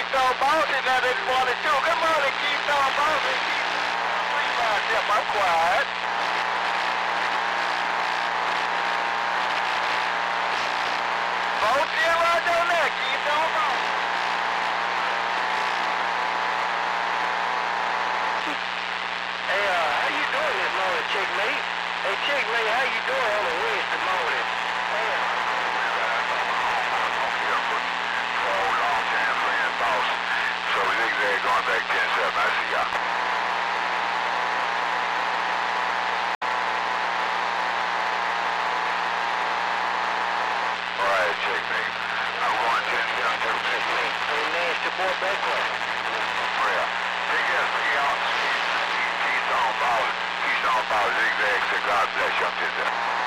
Keystone Boston at this 42. Good morning, Keystone Boston. Please myself, I'm quiet. Both still right down there, Keystone Boston. Hey, how you doing this morning, Chick-mate? Hey, Chick-mate, how you doing on the Wednesday morning? So zigzag going back 10-7. I see y'all. Alright, check me. I'm going 10-7 to checkmate. Hey, man, support back there. Yeah. Take us out. Keystone Power, zigzag, God bless you. I'm just there.